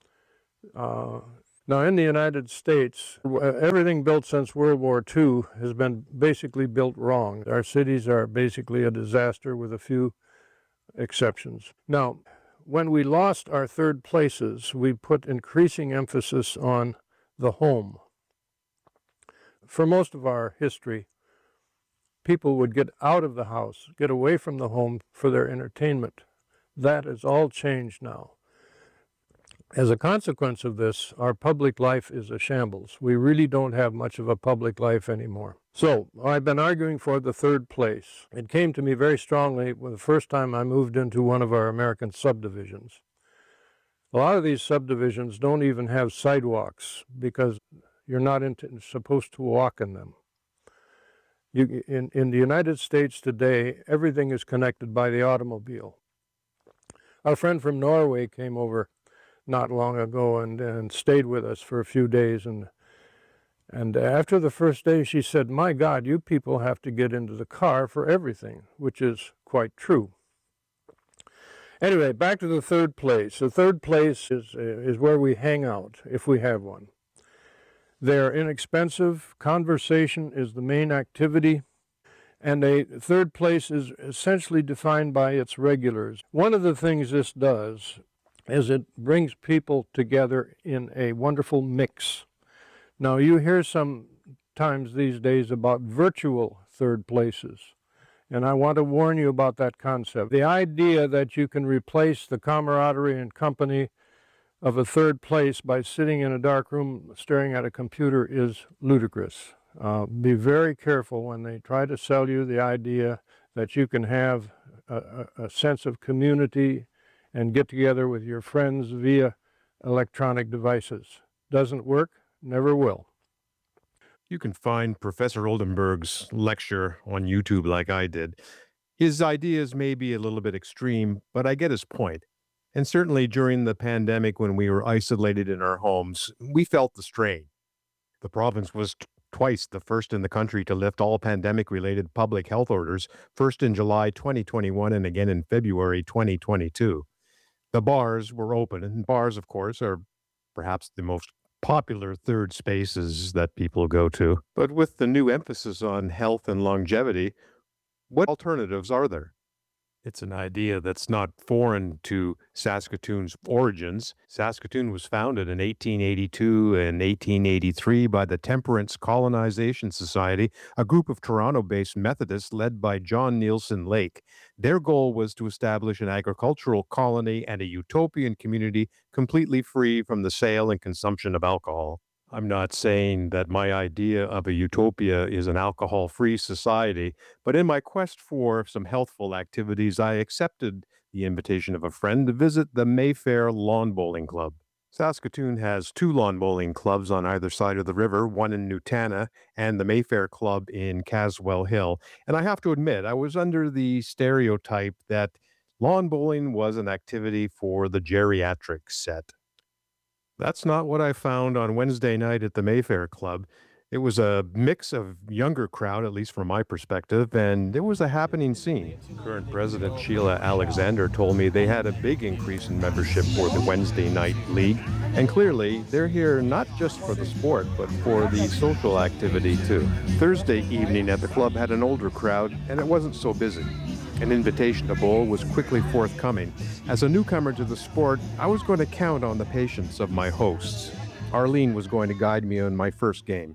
Uh, now, in the United States, everything built since World War Two has been basically built wrong. Our cities are basically a disaster with a few exceptions. Now, when we lost our third places, we put increasing emphasis on the home. For most of our history, people would get out of the house, get away from the home for their entertainment. That has all changed now. As a consequence of this, our public life is a shambles. We really don't have much of a public life anymore. So, I've been arguing for the third place. It came to me very strongly when the first time I moved into one of our American subdivisions. A lot of these subdivisions don't even have sidewalks because you're not into, supposed to walk in them. You, in, in the United States today, everything is connected by the automobile. Our friend from Norway came over not long ago and, and stayed with us for a few days. And, and after the first day, she said, "My God, you people have to get into the car for everything," which is quite true. Anyway, back to the third place. The third place is, is where we hang out, if we have one. They're inexpensive. Conversation is the main activity. And a third place is essentially defined by its regulars. One of the things this does is it brings people together in a wonderful mix. Now, you hear sometimes these days about virtual third places, and I want to warn you about that concept. The idea that you can replace the camaraderie and company of a third place by sitting in a dark room staring at a computer is ludicrous. Uh, be very careful when they try to sell you the idea that you can have a, a, a sense of community and get together with your friends via electronic devices. Doesn't work, never will. You can find Professor Oldenburg's lecture on YouTube like I did. His ideas may be a little bit extreme, but I get his point. And certainly during the pandemic, when we were isolated in our homes, we felt the strain. The province was t- twice the first in the country to lift all pandemic-related public health orders, first in July twenty twenty-one and again in February twenty twenty-two. The bars were open, and bars, of course, are perhaps the most popular third spaces that people go to. But with the new emphasis on health and longevity, what alternatives are there? It's an idea that's not foreign to Saskatoon's origins. Saskatoon was founded in eighteen eighty-two and eighteen eighty-three by the Temperance Colonization Society, a group of Toronto-based Methodists led by John Nielsen Lake. Their goal was to establish an agricultural colony and a utopian community completely free from the sale and consumption of alcohol. I'm not saying that my idea of a utopia is an alcohol-free society, but in my quest for some healthful activities, I accepted the invitation of a friend to visit the Mayfair Lawn Bowling Club. Saskatoon has two lawn bowling clubs on either side of the river, one in Nutana and the Mayfair Club in Caswell Hill. And I have to admit, I was under the stereotype that lawn bowling was an activity for the geriatric set. That's not what I found on Wednesday night at the Mayfair Club. It was a mix of younger crowd, at least from my perspective, and it was a happening scene. Current President Sheila Alexander told me they had a big increase in membership for the Wednesday night league, and clearly they're here not just for the sport, but for the social activity too. Thursday evening at the club had an older crowd, and it wasn't so busy. An invitation to bowl was quickly forthcoming. As a newcomer to the sport, I was going to count on the patience of my hosts. Arlene was going to guide me on my first game.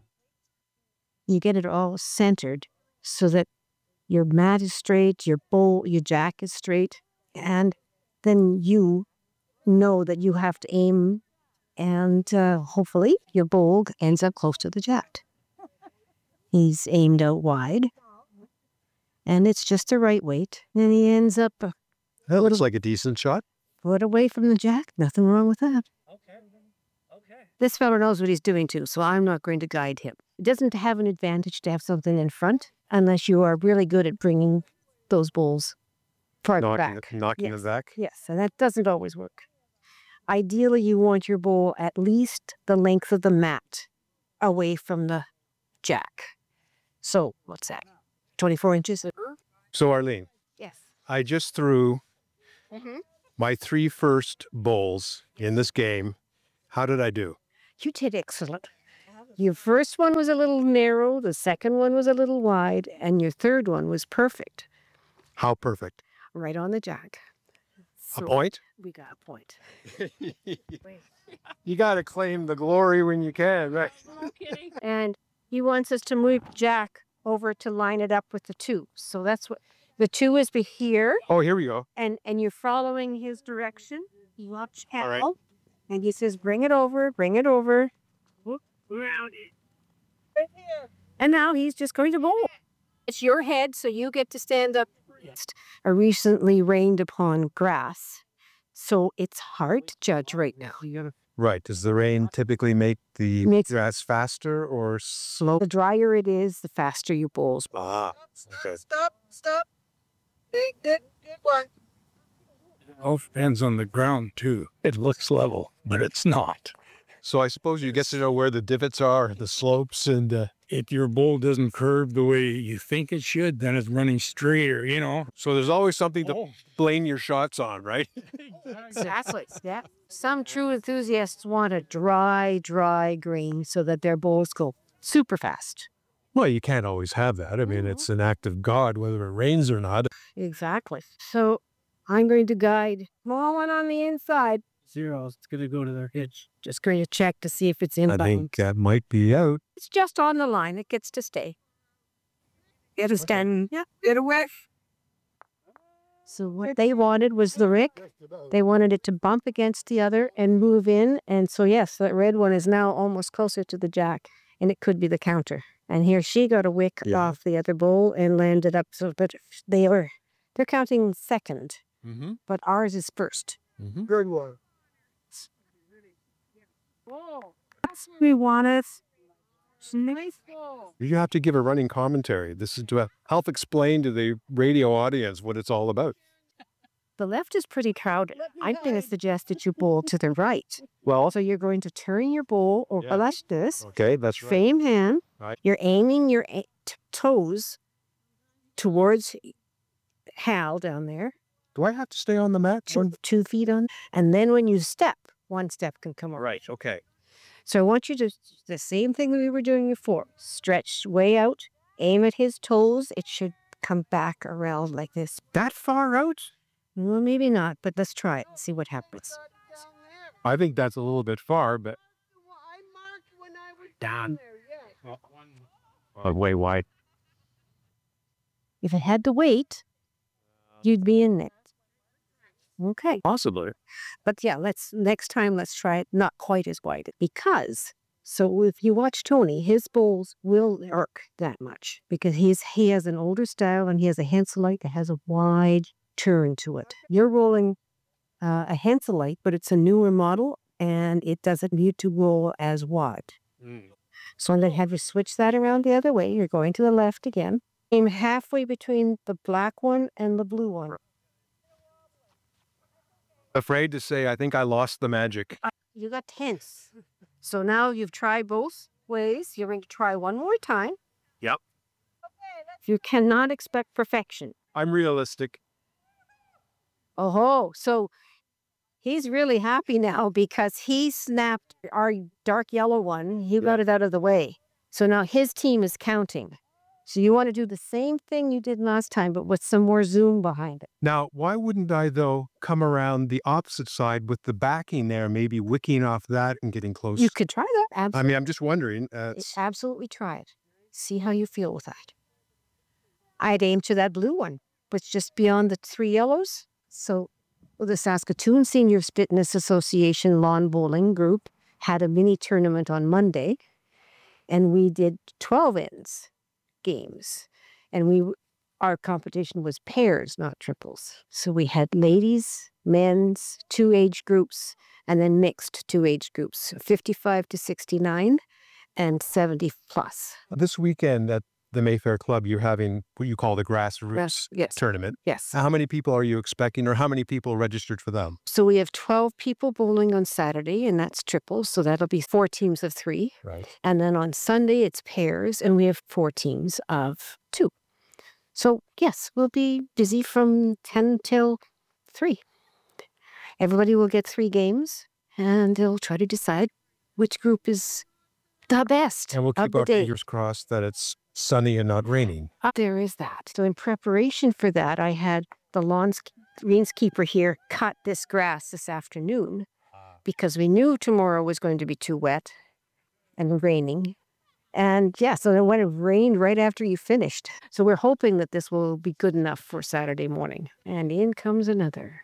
You get it all centered so that your mat is straight, your bowl, your jack is straight, and then you know that you have to aim, and uh, hopefully your bowl ends up close to the jack. He's aimed out wide. And it's just the right weight. And he ends up... Uh, That looks like a decent shot. Foot away from the jack. Nothing wrong with that. Okay. Okay. This fellow knows what he's doing too, so I'm not going to guide him. It doesn't have an advantage to have something in front unless you are really good at bringing those bowls farther Knocking, back. it, knocking Yes. it back. Yes, and that doesn't always work. Ideally, you want your bowl at least the length of the mat away from the jack. So, what's that? twenty-four inches? So, Arlene, Yes. I just threw Mm-hmm. my three first bowls in this game. How did I do? You did excellent. Your first one was a little narrow, the second one was a little wide, and your third one was perfect. How perfect? Right on the jack. A So point? We got a point. You got to claim the glory when you can, right? And he wants us to move jack over to line it up with the two. So that's what the two is be here, Oh, here we go. and and you're following his direction. You watch Hal, right. and he says, "Bring it over, bring it over." Whoop, around it. Right here. And now he's just going to bowl. It's your head, so you get to stand up. A recently rained upon grass, so it's hard to judge right now. You gotta Right. Does the rain typically make the Makes- grass faster or slow? The drier it is, the faster your bowls. Ah, okay. Stop, stop. Good, good, good one. It all depends on the ground, too. It looks level, but it's not. So I suppose you get to know where the divots are, the slopes, and uh, If your bowl doesn't curve the way you think it should, then it's running straighter, you know? so there's always something to Oh. blame your shots on, right? Exactly. Yeah. Some true enthusiasts want a dry, dry green so that their bowls go super fast. Well, you can't always have that. I mean, it's an act of God, whether it rains or not. Exactly. So I'm going to guide small one on the inside. Zero. It's going to go to their hitch. Just going to check to see if it's in I bounds. think that might be out. It's just on the line. It gets to stay. It'll stand. Yeah, it'll work. So what they wanted was the rick. They wanted it to bump against the other and move in. And so, yes, that red one is now almost closer to the jack. And it could be the counter. And here she got a wick Yeah. off the other bowl and landed up. So, but they are, they're counting second, Mm-hmm. but ours is first. Mm-hmm. Good one. That's what we wanted. You have to give a running commentary. This is to help explain to the radio audience what it's all about. The left is pretty crowded. I'm going to suggest that you bowl to the right. Well, So you're going to turn your bowl over Yeah. like this, okay, that's right. same hand. Right. You're aiming your a- t- toes towards Hal down there, Do I have to stay on the mat? two, two feet on. And then when you step, one step can come over. Right, okay. So I want you to, the same thing that we were doing before, stretch way out, aim at his toes. It should come back around like this. That far out? Well, maybe not, but let's try it, see what happens. I think that's a little bit far, but Down. uh, way wide. If it had to wait, you'd be in it. Okay. Possibly. But yeah, let's next time let's try it not quite as wide because so if you watch Tony, his bowls will arc that much because he's he has an older style and he has a Henselite that has a wide turn to it. You're rolling uh, a Henselite, but it's a newer model and it doesn't need to roll as wide. So I'm going to have you switch that around the other way. You're going to the left again. Aim halfway between the black one and the blue one. Afraid to say, I think I lost the magic. You got tense. So now you've tried both ways. You're going to try one more time. Yep. You cannot expect perfection. I'm realistic. Oh, so he's really happy now because he snapped our dark yellow one. He got it out of the way. So now his team is counting. So you want to do the same thing you did last time, but with some more zoom behind it. Now, why wouldn't I, though, come around the opposite side with the backing there, maybe wicking off that and getting close? You could try that. Absolutely. I mean, I'm just wondering. Uh, Absolutely try it. See how you feel with that. I'd aim to that blue one, but just beyond the three yellows. So the Saskatoon Senior Fitness Association Lawn Bowling Group had a mini tournament on Monday, and we did twelve ends games. And we our competition was pairs, not triples. So we had ladies, men's, two age groups, and then mixed two age groups, fifty-five to sixty-nine and seventy plus. This weekend at the Mayfair Club, you're having what you call the grassroots Grass- yes. tournament. Yes. How many people are you expecting, or how many people registered for them? So we have twelve people bowling on Saturday, and that's triples. So that'll be four teams of three. Right. And then on Sunday, it's pairs, and we have four teams of two. So yes, we'll be busy from ten till three. Everybody will get three games, and they'll try to decide which group is the best And we'll of keep the our day. fingers crossed that it's sunny and not raining. Uh, There is that. So in preparation for that, I had the lawns greenskeeper here cut this grass this afternoon because we knew tomorrow was going to be too wet and raining. And yeah, so then when it rained right after you finished. So we're hoping that this will be good enough for Saturday morning. And in comes another.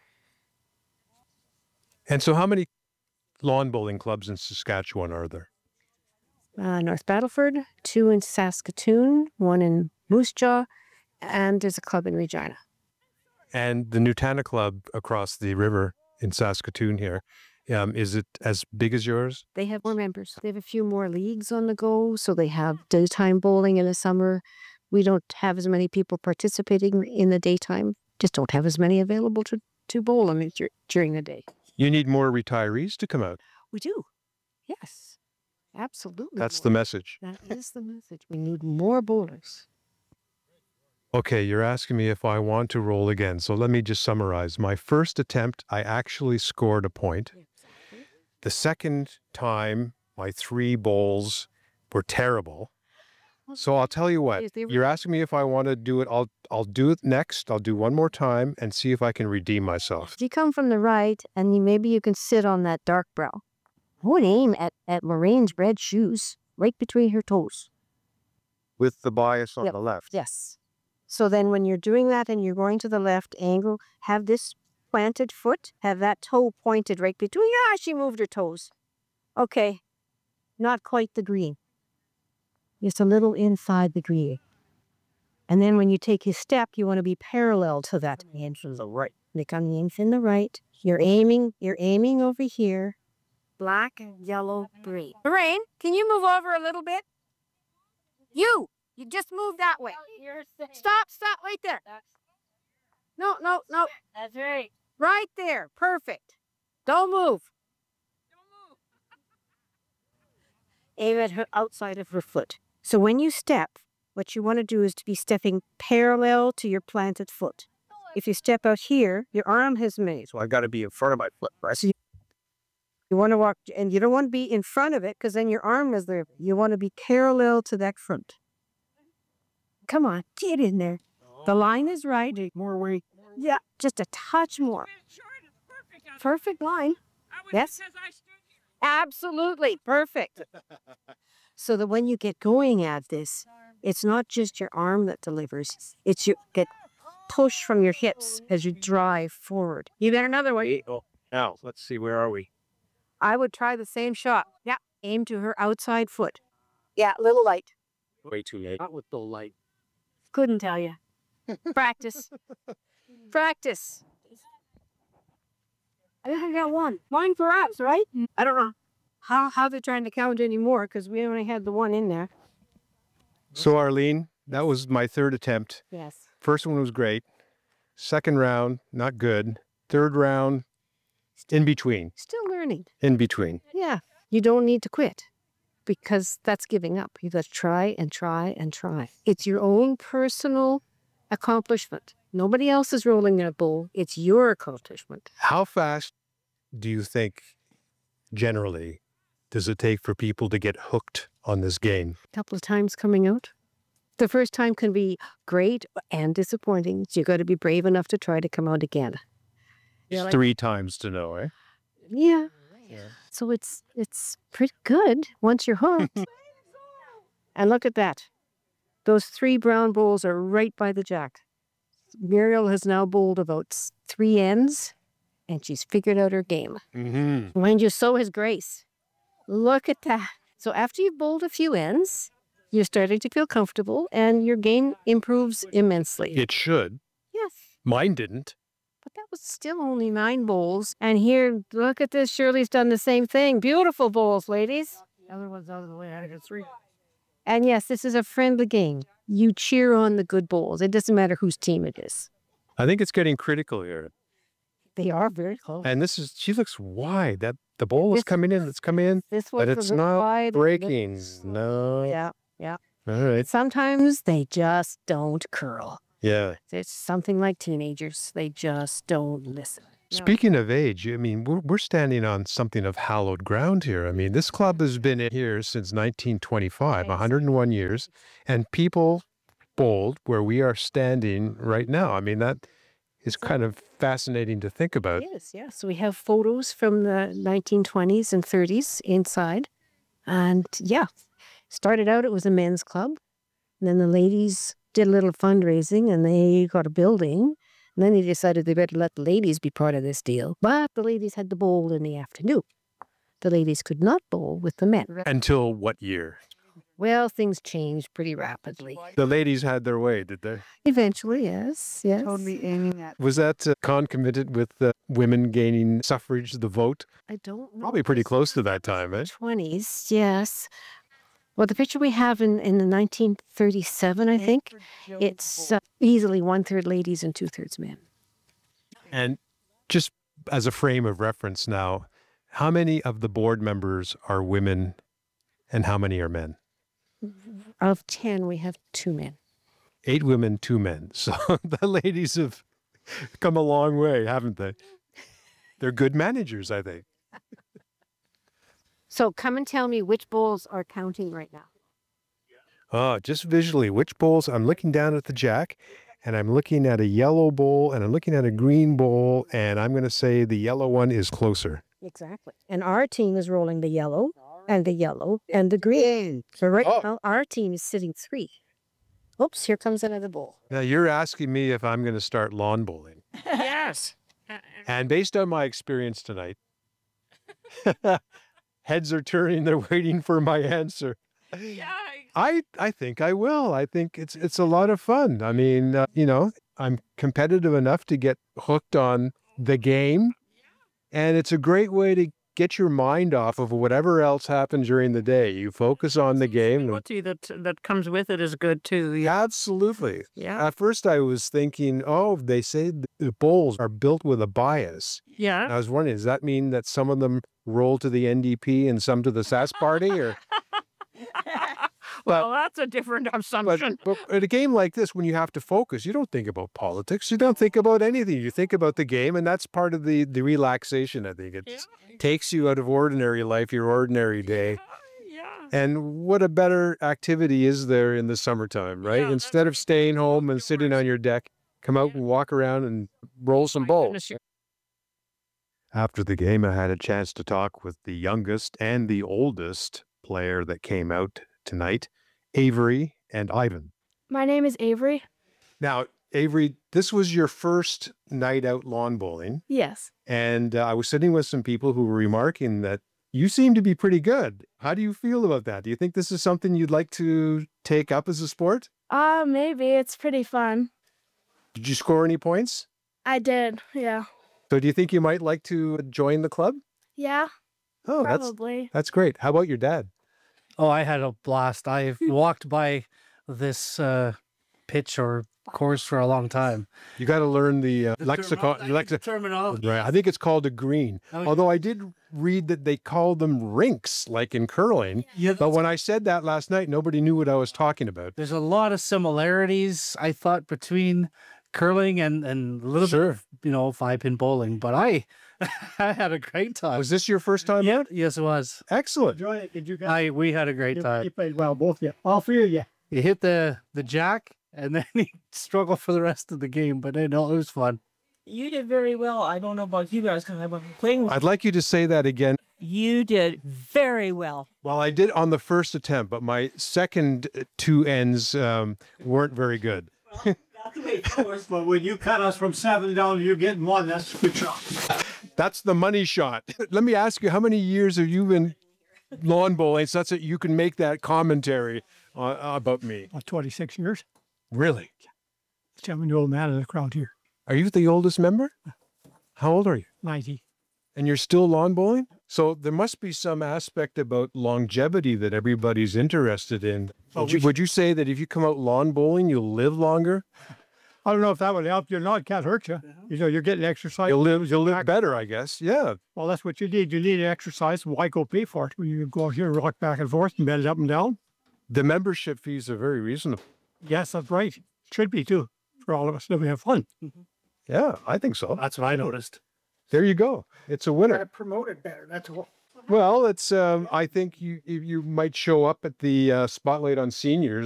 And so how many lawn bowling clubs in Saskatchewan are there? Uh, North Battleford, two in Saskatoon, one in Moose Jaw, and there's a club in Regina. And the Nutana Club across the river in Saskatoon here, um, is it as big as yours? They have more members. They have a few more leagues on the go, so they have daytime bowling in the summer. We don't have as many people participating in the daytime, just don't have as many available to, to bowl in it dur- during the day. You need more retirees to come out. We do. Yes, absolutely. That's more. the message. That is the message. We need more bowlers. Okay, you're asking me if I want to roll again. So let me just summarize. My first attempt, I actually scored a point. The second time, my three bowls were terrible. So I'll tell you what, Yes, they were- you're asking me if I want to do it. I'll I'll do it next. I'll do one more time and see if I can redeem myself. If you come from the right, and you, maybe you can sit on that dark brow. I would aim at, at Lorraine's red shoes, right between her toes. With the bias on Yep. the left. Yes. So then when you're doing that and you're going to the left angle, have this planted foot, have that toe pointed right between. Ah, she moved her toes. Okay. Not quite the green. Just a little inside the green. And then when you take his step, you want to be parallel to that. The inch to the right. Look on the inch in the right. You're aiming, you're aiming over here. Black, yellow, green. Lorraine, can you move over a little bit? You! You just move that way. Stop, stop right there. No, no, no. That's right. Right there. Perfect. Don't move. Aim at her outside of her foot. So when you step, what you want to do is to be stepping parallel to your planted foot. If you step out here, your arm has made. So I've got to be in front of my foot, right? So you, you want to walk, and you don't want to be in front of it because then your arm is there. You want to be parallel to that front. Come on, get in there. The line is right. More weight. Yeah, just a touch more. Perfect line. Yes. Absolutely perfect. So that when you get going at this, it's not just your arm that delivers. It's your get push from your hips as you drive forward. You got another one. Oh, now, let's see, where are we? I would try the same shot. Yeah. Aim to her outside foot. Yeah, a little light. Way too late. Not with the light. Couldn't tell you. Practice. Practice. I think I got one. Mine for us, right? I don't know how, how they're trying to count anymore because we only had the one in there. So Arlene, that was my third attempt. Yes. First one was great. Second round, not good. Third round, in between. Still learning. In between. Yeah. You don't need to quit because that's giving up. You got to try and try and try. It's your own personal accomplishment. Nobody else is rolling a bowl. It's your accomplishment. How fast do you think, generally, does it take for people to get hooked on this game? A couple of times coming out. The first time can be great and disappointing. So you got to be brave enough to try to come out again. It's like- three times to know, eh? Yeah. So it's it's pretty good once you're hooked. And look at that. Those three brown bowls are right by the jack. Muriel has now bowled about s- three ends, and she's figured out her game. Mm-hmm. Mind you, so has Grace. Look at that. So after you've bowled a few ends, You're starting to feel comfortable, and your game improves immensely. It should. Yes. Mine didn't. But that was still only nine bowls. And here, look at this. Shirley's done the same thing. Beautiful bowls, ladies. The other one's out of the way. I got three. And yes, this is a friendly game. You cheer on the good bowls. It doesn't matter whose team it is. I think it's getting critical here. They are very close. And this is, she looks wide. That the bowl is This- coming in. It's coming in. This But one's it's a little not wide. breaking. This- No. Yeah, yeah. All right. Sometimes they just don't curl. Yeah. It's something like teenagers. They just don't listen. No. Speaking of age, I mean, we're, we're standing on something of hallowed ground here. I mean, this club has been in here since nineteen twenty-five, one hundred one years, and people bowled where we are standing right now. I mean, that is kind of fascinating to think about. It is, yes. We have photos from the nineteen twenties and thirties inside. And yeah, started out, it was a men's club. And then the ladies did a little fundraising and they got a building. And then they decided they better let the ladies be part of this deal. But the ladies had to bowl in the afternoon. The ladies could not bowl with the men. Until what year? Well, things changed pretty rapidly. The ladies had their way, did they? Eventually, yes, yes. Totally aiming at. Was that uh, concomitant with uh, women gaining suffrage, the vote? I don't know. Probably pretty close to that time, eh? twenties, yes. Well, the picture we have in, in the nineteen thirty-seven, I think, it's uh, easily one-third ladies and two-thirds men. And just as a frame of reference now, how many of the board members are women and how many are men? Of ten, we have two men. Eight women, two men. So the ladies have come a long way, haven't they? They're good managers, I think. So come and tell me which bowls are counting right now. Oh, just visually, which bowls? I'm looking down at the jack, and I'm looking at a yellow bowl, and I'm looking at a green bowl, and I'm going to say the yellow one is closer. Exactly. And our team is rolling the yellow and the yellow and the green. So right Oh. now, our team is sitting three. Oops, here comes another bowl. Now, you're asking me if I'm going to start lawn bowling. Yes. And based on my experience tonight, heads are turning. They're waiting for my answer. I I think I will. I think it's it's a lot of fun. I mean, uh, you know, I'm competitive enough to get hooked on the game, and it's a great way to get your mind off of whatever else happened during the day. You focus on the game. and- Quality that that comes with it is good too. Yeah. Absolutely. Yeah. At first, I was thinking, oh, they say the bowls are built with a bias. Yeah. And I was wondering, does that mean that some of them roll to the N D P and some to the Sass Party? Or Well, that's a different but, assumption. but at a game like this, when you have to focus, you don't think about politics. You don't think about anything. You think about the game, and that's part of the, the relaxation, I think. It Yeah. takes you out of ordinary life, your ordinary day. Yeah. And what a better activity is there in the summertime, right? Yeah, Instead of that's- staying home and sitting on your deck, come out and walk around and roll some My bowls. goodness, you're- After the game, I had a chance to talk with the youngest and the oldest player that came out tonight, Avery and Ivan. My name is Avery. Now, Avery, this was your first night out lawn bowling, Yes. and uh, I was sitting with some people who were remarking that you seem to be pretty good. How do you feel about that? Do you think this is something you'd like to take up as a sport? Uh, maybe. It's pretty fun. Did you score any points? I did. Yeah. So do you think you might like to join the club? Yeah. Oh, that's Probably. that's great. How about your dad? Oh, I had a blast. I've walked by this uh, pitch or course for a long time. You got to learn the, uh, lexicon. Lexi- terminology. right. I think it's called a green. Oh, Although I did read that they call them rinks, like in curling. Yeah, But when I said that last night, nobody knew what I was talking about. there's a lot of similarities, I thought, between curling and, and a little Sure. bit, of, you know, five pin bowling. But I, I had a great time. Was this your first time out? Yes, it was. Excellent. Enjoy it. Did you guys? I we had a great You, time. you played well, both of you. All three of you. He hit the the jack, and then he struggled for the rest of the game. But you know, it was fun. You did very well. I don't know about you guys because I wasn't playing with I'd like you to say that again. you. Did very well. Well, I did on the first attempt, but my second two ends um, weren't very good. That's the way it goes, but when you cut us from seven down, you're getting one. That's a good shot. That's the money shot. Let me ask you, how many years have you been lawn bowling such that you can make that commentary uh, about me? About twenty-six years. Really? I'm the old man in the crowd here. Are you the oldest member? How old are you? ninety. And you're still lawn bowling? So there must be some aspect about longevity that everybody's interested in. Oh, Would you, we- would you say that if you come out lawn bowling, you'll live longer? I don't know if that would help you or not. It can't hurt you. You know, you're getting exercise. You'll live, you'll live better, I guess. Yeah. Well, that's what you need. You need exercise. Why go pay for it when you go out here and rock back and forth and bend up and down? The membership fees are very reasonable. Yes, that's right. Should be too, for all of us. Then we have fun. Yeah, I think so. That's what I noticed. There you go. It's a winner. Promote it better. That's all. Well, it's. Um, I think you you you might show up at the uh, Spotlight on Seniors.